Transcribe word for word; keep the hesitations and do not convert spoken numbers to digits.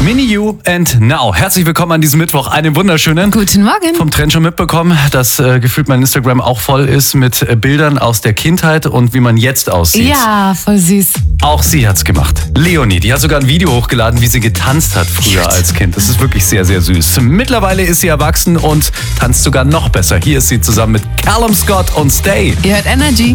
Mini You and Now. Herzlich willkommen an diesem Mittwoch. Einen wunderschönen. Guten Morgen. Vom Trend schon mitbekommen, dass äh, gefühlt mein Instagram auch voll ist mit äh, Bildern aus der Kindheit und wie man jetzt aussieht. Ja, voll süß. Auch sie hat's gemacht. Leonie, die hat sogar ein Video hochgeladen, wie sie getanzt hat früher Cute. als Kind. Das ist wirklich sehr, sehr süß. Mittlerweile ist sie erwachsen und tanzt sogar noch besser. Hier ist sie zusammen mit Callum Scott und Stay. Ihr hört Energy.